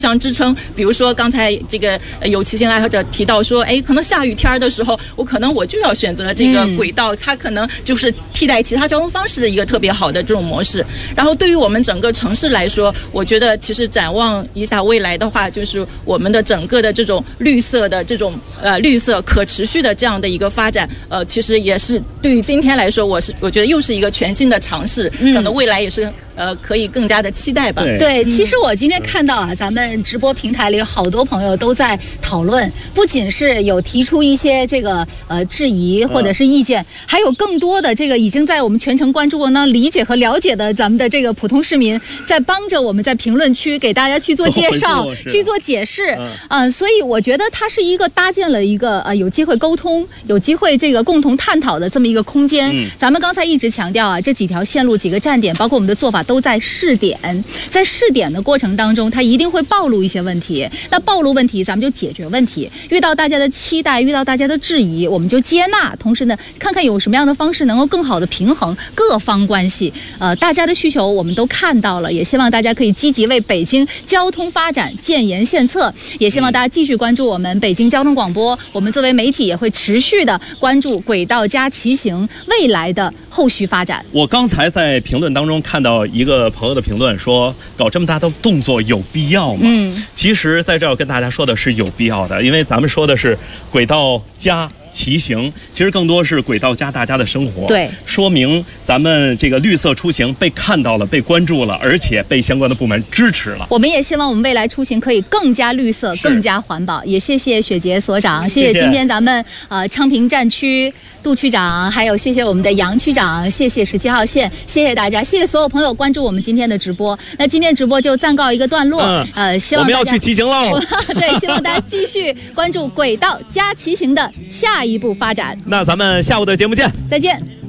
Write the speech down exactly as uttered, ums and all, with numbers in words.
相支撑。比如说刚才这个有骑行爱好者提到说，哎，可能下雨天的时候，我可能我就要选择这个轨道，嗯、它可能就是替代其他交通方式的一个特别好的这种模式。然后对于我们整个城市来说，我觉得其实展望一下未来的话，就是我们的整个的这种绿色的这种呃绿色可持续的这样的一个发展，呃，其实也是对于今天来说，我是我觉得又是一个全新的尝试，可能未来也是呃可以更加的期待吧。 对，对其实我今天看到啊，咱们直播平台里有好多朋友都在讨论，不仅是有提出一些这个呃质疑或者是意见，嗯、还有更多的这个已经在我们全程关注过呢理解和了解的咱们的这个普通市民，在帮着我们在评论区给大家去做介绍、去做解释。嗯、呃，所以我觉得它是一个搭建了一个呃有机会沟通、有机会这个共同探讨的这么一个空间。嗯、咱们刚才一直强调啊，这几条线路几个站点，包括我们的做法都在试点，在试点的过程当中，它一定会暴露一些问题。那暴露问题，咱们就解决问题。遇到大家的期待，遇到大家的质疑，我们就接纳。同时呢，看看有什么样的方式能够更好的平衡各方关系。呃，大家的需求我们都看到了，也希望大家可以积极为北京交通发展建言献策。也希望大家继续关注我们北京交通广播。我们作为媒体也会持续的关注轨道加骑行未来的后续发展。 我刚才在评论当中看到一个朋友的评论说，搞这么大的动作有必要吗？嗯，其实在这儿跟大家说的是有必要的，因为咱们说的是轨道加骑行，其实更多是轨道加大家的生活。 对， 说明咱们这个绿色出行被看到了，被关注了，而且被相关的部门支持了。 我们也希望我们未来出行可以更加绿色，更加环保。也谢谢雪杰所长，谢谢今天咱们呃昌平战区杜区长，还有谢谢我们的杨区长，谢谢十七号线，谢谢大家，谢谢所有朋友关注我们今天的直播。那今天直播就暂告一个段落。嗯、呃，希望我们要去骑行喽。 对，希望大家继续关注轨道加骑行的下一步发展。 那咱们下午的节目见， 再见。